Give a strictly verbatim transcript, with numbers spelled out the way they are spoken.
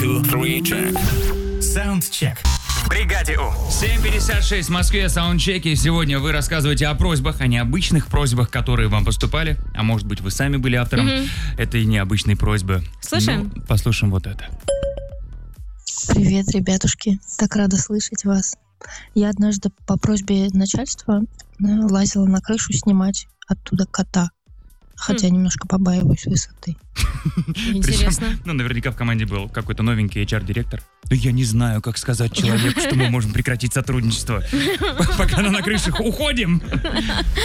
two, three, check. Soundcheck. В бригаде У. семь пятьдесят шесть в Москве, саундчеки. Сегодня вы рассказываете о просьбах, о необычных просьбах, которые вам поступали. А может быть, вы сами были автором mm-hmm. этой необычной просьбы. Слушаем. Ну, послушаем вот это. Привет, ребятушки. Так рада слышать вас. Я однажды по просьбе начальства лазила на крышу снимать оттуда кота. Хотя mm. немножко побаиваюсь высоты. Интересно. Причем, ну, наверняка в команде был какой-то новенький эйч ар-директор. Ну, я не знаю, как сказать человеку, что мы можем прекратить сотрудничество. Пока на крышах уходим.